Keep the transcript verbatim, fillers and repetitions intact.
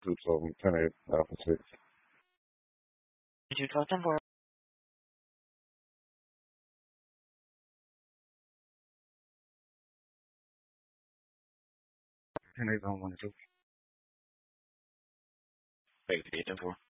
two twelve and ten eight Alpha six. two twelve ten four. ten eight on one two. Wait, eight ten four.